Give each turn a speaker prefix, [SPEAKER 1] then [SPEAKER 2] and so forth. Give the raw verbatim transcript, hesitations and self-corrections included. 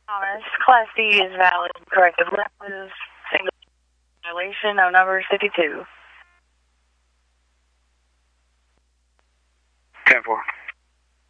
[SPEAKER 1] Thomas, Class D is valid. Corrective lenses. Single violation of number fifty-two.
[SPEAKER 2] ten four.